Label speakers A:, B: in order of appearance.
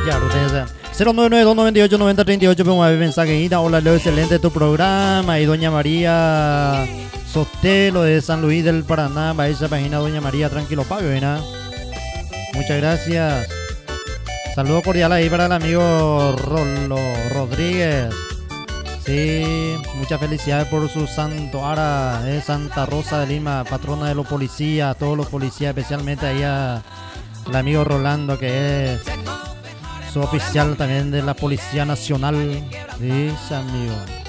A: Ya, ustedes saben. 099-298-9038, vamos a ver mensaje. Hola, Leo, excelente tu programa. Y doña María Sotelo de San Luis del Paraná, va a esa página, doña María, tranquilo, pago, ¿verdad? Muchas gracias. Saludo cordial ahí para el amigo Rolo Rodríguez. Sí, muchas felicidades por su santo ara, Santa Rosa de Lima, patrona de los policías, todos los policías, especialmente ahí al amigo Rolando, que es su oficial también de la Policía Nacional. Sí, amigo.